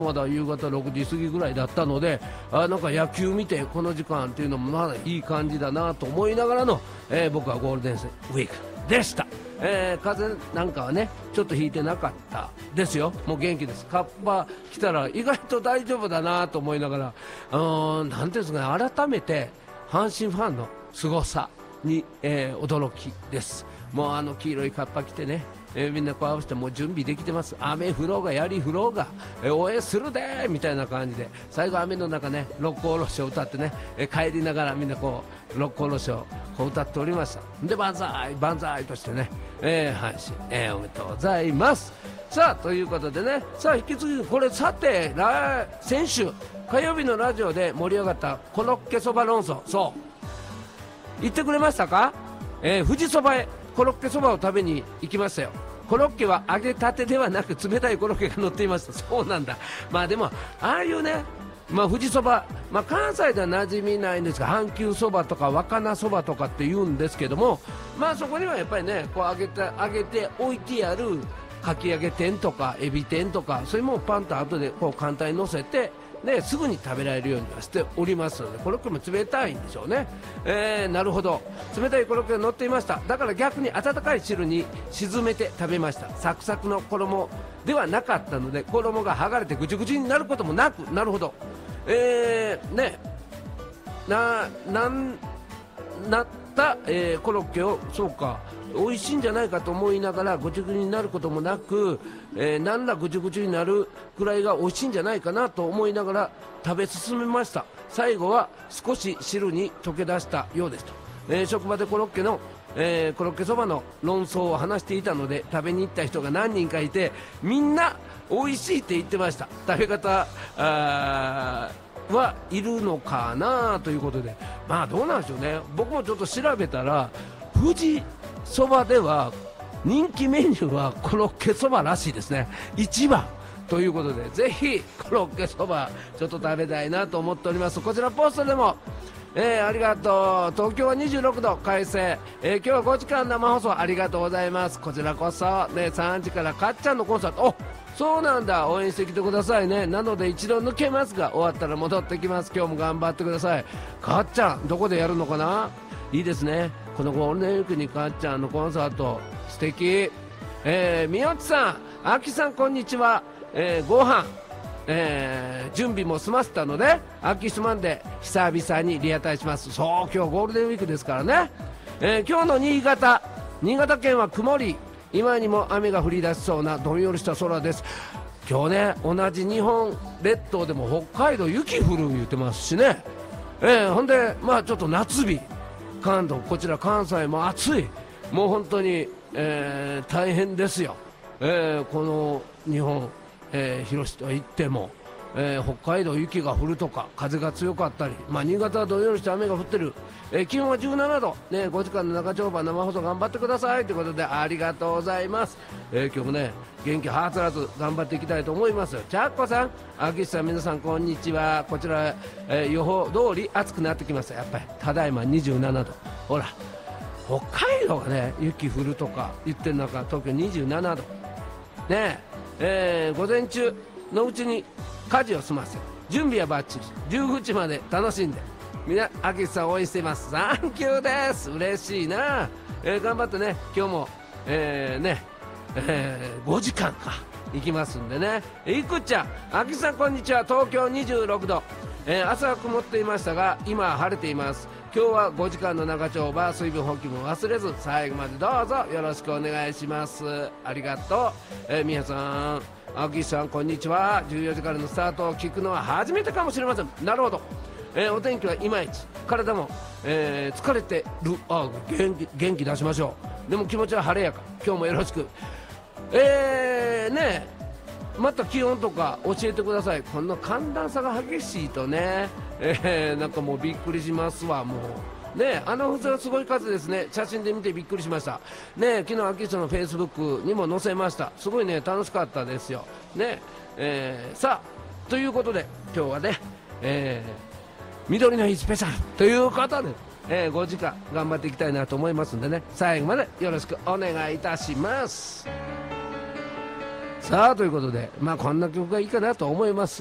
まだ夕方6時過ぎぐらいだったので、なんか野球見てこの時間っていうのもまだいい感じだなと思いながらの、僕はゴールデンウィークでした。風邪なんかはねちょっとひいてなかったですよ。もう元気です。カッパ来たら意外と大丈夫だなと思いながら、なんていうんですかね、改めて阪神ファンの凄さに、驚きです。もう黄色いカッパ着てね、みんなこう合わせてもう準備できてます。雨降ろうが槍降ろうが、応援するでみたいな感じで、最後雨の中ね六甲おろしを歌ってね、帰りながらみんなこう六甲おろしをこう歌っておりました。で万歳万歳としてね、阪神、おめでとうございます。さあということでね、さあ引き続きこれ、さて先週火曜日のラジオで盛り上がったコロッケそば論争、そう言ってくれましたか？富士そばへコロッケそばを食べに行きましたよ。コロッケは揚げたてではなく冷たいコロッケが乗っていました。そうなんだ。まあでもああいうね、富士そば、関西では馴染みないんですが、阪急そばとか若菜そばとかって言うんですけども、そこにはやっぱりねこう揚げて置いてあるかき揚げ店とかエビ天とか、そういうものをパンと後でこう簡単に乗せてすぐに食べられるようにはしておりますので、コロッケも冷たいんでしょうね。なるほど、冷たいコロッケが乗っていました。だから逆に温かい汁に沈めて食べました。サクサクの衣ではなかったので、衣が剥がれてぐちゅぐちゅになることもなく、なるほど、なった、コロッケを、そうか美味しいんじゃないかと思いながらぐちゅぐちゅになることもなく、なんらぐちゅぐちゅになるくらいが美味しいんじゃないかなと思いながら食べ進めました。最後は少し汁に溶け出したようですと、職場でコロッケそばの論争を話していたので、食べに行った人が何人かいて、みんな美味しいって言ってました。食べ方はいるのかなということで、どうなんでしょうね。僕もちょっと調べたら、富士そばでは人気メニューはコロッケそばらしいですね。一番ということで、ぜひコロッケそばちょっと食べたいなと思っております。こちらポストでも、ありがとう。東京は26度快晴、今日は5時間生放送ありがとうございます。こちらこそ、3時からかっちゃんのコンサート、そうなんだ、応援してきてくださいね。なので一度抜けますが、終わったら戻ってきます。今日も頑張ってください。かっちゃんどこでやるのかな。いいですね、このゴールデンウィークにかっちゃんのコンサート素敵。宮内さん、あきさんこんにちは。ご飯、準備も済ませたので、アキスマンで久々にリアタイします。そう、今日ゴールデンウィークですからね。今日の新潟県は曇り、今にも雨が降り出しそうなどんよりした空です。今日ね、同じ日本列島でも北海道雪降る言ってますしね。ほんでちょっと夏日、関東、こちら関西も暑い、もう本当に、大変ですよ。この日本、広島行っても、北海道雪が降るとか風が強かったり、新潟はどんよりして雨が降ってる、気温は17度、5時間の中丁場生放送頑張ってくださいということで、ありがとうございます。今日もね元気はつらず頑張っていきたいと思います。ちゃっこさん、あきしさん、皆さんこんにちは。こちら、予報通り暑くなってきました。やっぱりただいま27度、ほら北海道がね雪降るとか言ってる中、東京27度ね。午前中のうちに家事を済ませ、準備はバッチリ、19時まで楽しんで、みんなあきさん応援しています。サンキューです。嬉しいな。頑張ってね、今日も、5時間か行きますんでね。いくちゃん、あきさんこんにちは。東京26度、朝は曇っていましたが今は晴れています。今日は5時間の長丁場、水分補給も忘れず最後までどうぞよろしくお願いします。ありがとう。みやさん、あきさんこんにちは。14時からのスタートを聞くのは初めてかもしれません。なるほど。お天気はいまいち、体も、疲れてる。元気出しましょう。でも気持ちは晴れやか。今日もよろしく。また気温とか教えてください。この寒暖差が激しいとね、なんかもうびっくりしますわ。もうね、すごい数ですね。写真で見てびっくりしましたね。昨日秋人のフェイスブックにも載せました。すごいね、楽しかったですよね。さあということで今日はね、緑の日スペシャルということで、5時間頑張っていきたいなと思いますんでね、最後までよろしくお願いいたします。 さあということで、こんな曲がいいかなと思います。